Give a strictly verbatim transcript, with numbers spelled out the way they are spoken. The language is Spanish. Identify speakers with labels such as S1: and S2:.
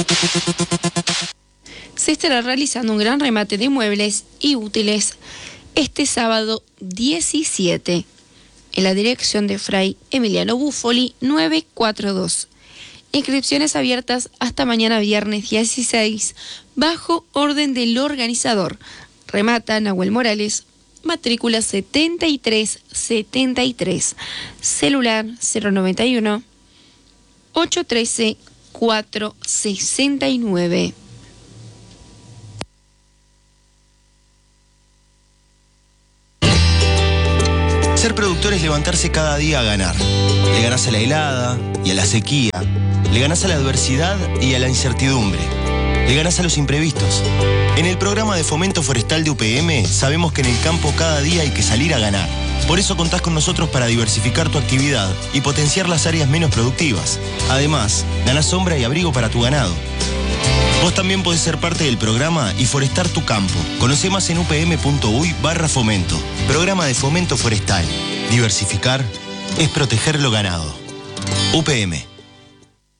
S1: Se estará realizando un gran remate de muebles y útiles este sábado diecisiete en la dirección de Fray Emiliano Bufoli novecientos cuarenta y dos. Inscripciones abiertas hasta mañana viernes dieciséis bajo orden del organizador. Remata Nahuel Morales, matrícula setenta y tres setenta y tres, celular cero noventa y uno, ochocientos trece, cuatrocientos sesenta y nueve.
S2: Ser productor es levantarse cada día a ganar. Le ganás a la helada y a la sequía. Le ganás a la adversidad y a la incertidumbre. Le ganás a los imprevistos. En el programa de Fomento Forestal de U P M sabemos que en el campo cada día hay que salir a ganar. Por eso contás con nosotros para diversificar tu actividad y potenciar las áreas menos productivas. Además, ganás sombra y abrigo para tu ganado. Vos también podés ser parte del programa y forestar tu campo. Conocé más en upm.uy barra fomento. Programa de Fomento Forestal. Diversificar es proteger lo ganado. U P M.